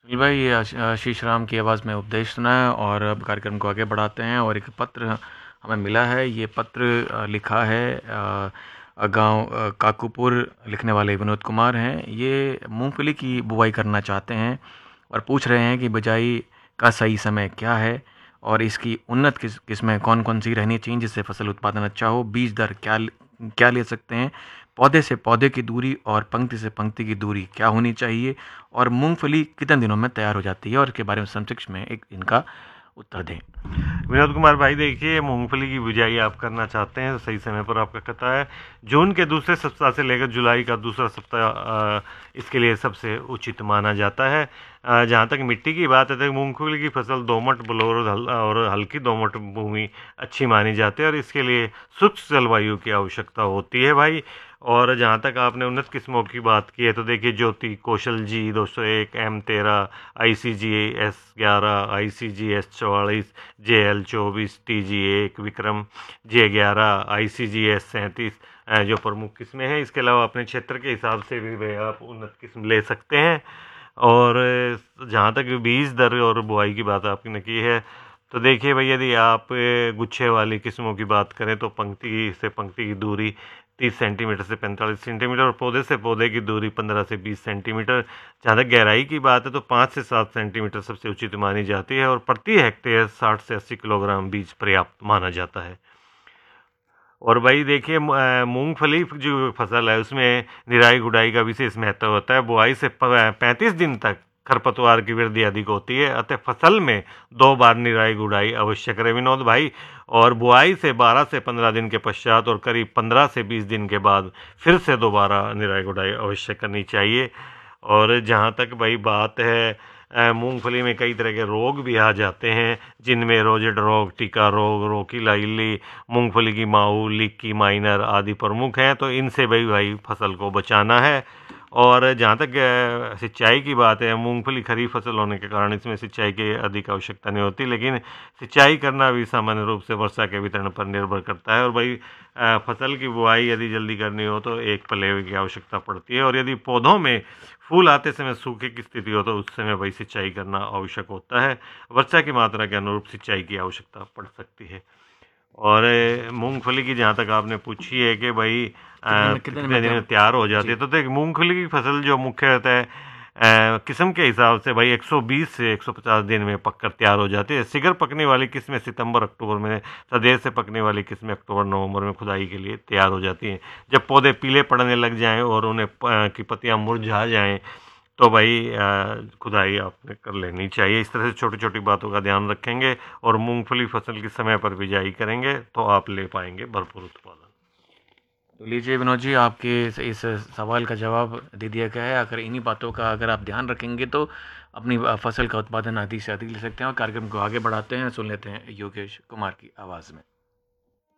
जी भाई, ये आशीष राम की आवाज़ में उपदेश सुना है और अब कार्यक्रम को आगे बढ़ाते हैं। और एक पत्र हमें मिला है। ये पत्र लिखा है गांव काकूपुर, लिखने वाले विनोद कुमार हैं। ये मूंगफली की बुवाई करना चाहते हैं और पूछ रहे हैं कि बिजाई का सही समय क्या है और इसकी उन्नत किस्में कौन कौन सी रहनी चाहिए जिससे फसल उत्पादन अच्छा हो। बीज दर क्या ले सकते हैं, पौधे से पौधे की दूरी और पंक्ति से पंक्ति की दूरी क्या होनी चाहिए, और मूंगफली कितने दिनों में तैयार हो जाती है, और इसके बारे में संक्षिप्त में एक इनका उत्तर दें। विनोद कुमार भाई, देखिए मूंगफली की बिजाई आप करना चाहते हैं तो सही समय पर आपका कथा है। जून के दूसरे सप्ताह से लेकर जुलाई का दूसरा सप्ताह इसके लिए सबसे उचित माना जाता है। जहाँ तक मिट्टी की बात है तो मूंगफली की फसल दोमट, बलौर और हल्की दोमट भूमि अच्छी मानी जाती है और इसके लिए शुष्क जलवायु की आवश्यकता होती है भाई। और जहाँ तक आपने उन्नत किस्मों की बात की है तो देखिए ज्योति, कौशल जी 201, M13, ICG-S11, ICG-S44, JL24, TG1, Vikram, J11, ICG-S37 जो प्रमुख किस्में हैं। इसके अलावा अपने क्षेत्र के हिसाब से भी आप उन्नत किस्म ले सकते हैं। और जहाँ तक बीज दर और बुआई की बात आपने की है तो देखिए भाई, यदि आप गुच्छे वाली किस्मों की बात करें तो पंक्ति से पंक्ति की दूरी 30 सेंटीमीटर से 45 सेंटीमीटर और पौधे से पौधे की दूरी 15 से 20 सेंटीमीटर। जहाँ तक गहराई की बात है तो 5 से 7 सेंटीमीटर सबसे उचित मानी जाती है और प्रति हेक्टेयर 60 से 80 किलोग्राम बीज पर्याप्त माना जाता है। और भाई देखिए, मूंगफली जो फसल है उसमें निराई गुड़ाई का विशेष महत्व होता है। बुआई से 35 दिन तक खरपतवार की वृद्धि अधिक होती है, अतः फसल में 2 बार निराई गुड़ाई अवश्य करें विनोद भाई। और बुआई से 12 से 15 दिन के पश्चात और करीब 15 से 20 दिन के बाद फिर से दोबारा निराई गुड़ाई अवश्य करनी चाहिए। और जहाँ तक भाई बात है, मूंगफली में कई तरह के रोग भी आ जाते हैं जिनमें रोजेट रोग, टिका रोग, रोकी लाइली, मूंगफली की माऊ, लीकी माइनर आदि प्रमुख हैं। तो इनसे भाई फसल को बचाना है। और जहाँ तक सिंचाई की बात है, मूंगफली खरीफ फसल होने के कारण इसमें सिंचाई की अधिक आवश्यकता नहीं होती, लेकिन सिंचाई करना भी सामान्य रूप से वर्षा के वितरण पर निर्भर करता है। और भाई फसल की बुआई यदि जल्दी करनी हो तो एक पलेवे की आवश्यकता पड़ती है। और यदि पौधों में फूल आते समय सूखे की स्थिति हो तो उस समय भाई सिंचाई करना आवश्यक होता है। वर्षा की मात्रा के अनुरूप सिंचाई की आवश्यकता पड़ सकती है। और मूंगफली की जहाँ तक आपने पूछी है कि भाई कितने दिन में तैयार हो जाती है, तो देख मूंगफली की फसल जो मुख्य होता है किस्म के हिसाब से भाई 120 से 150 दिन में पककर तैयार हो जाती है। सिगर पकने वाली किस्में सितंबर अक्टूबर में, सदेर से पकने वाली किस्में अक्टूबर नवंबर में खुदाई के लिए तैयार हो जाती हैं। जब पौधे पीले पड़ने लग जाएं और उन्हें की पत्तियां मुरझा जाएं तो भाई खुदाई आपने कर लेनी चाहिए। इस तरह से छोटी छोटी बातों का ध्यान रखेंगे और मूंगफली फसल की समय पर बिजाई करेंगे तो आप ले पाएंगे भरपूर उत्पादन। तो लीजिए विनोद जी, आपके इस सवाल का जवाब दे दिया गया है। अगर इन्हीं बातों का अगर आप ध्यान रखेंगे तो अपनी फसल का उत्पादन अधिक से अधिक ले सकते हैं। और कार्यक्रम को आगे बढ़ाते हैं, सुन लेते हैं योगेश कुमार की आवाज़ में।